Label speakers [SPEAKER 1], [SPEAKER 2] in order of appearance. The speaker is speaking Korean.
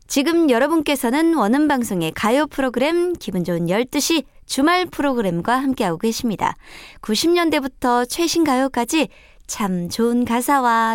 [SPEAKER 1] 지금 여러분께서는 원음방송의 가요 프로그램 기분 좋은 12시 주말 프로그램과 함께하고 계십니다. 90년대부터 최신 가요까지 참 좋은 가사와